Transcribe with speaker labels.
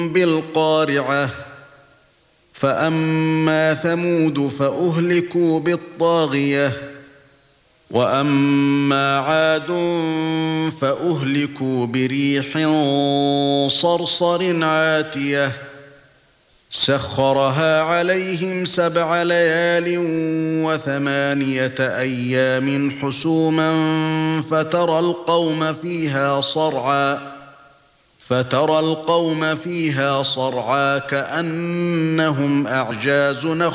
Speaker 1: بالقارعة فأما ثمود فأهلكوا بالطاغية وأما عاد فأهلكوا بريح صرصر عاتية سخرها عليهم 7 ليال و8 أيام حسوما فترى القوم فيها صرعى كأنهم أعجاز نخل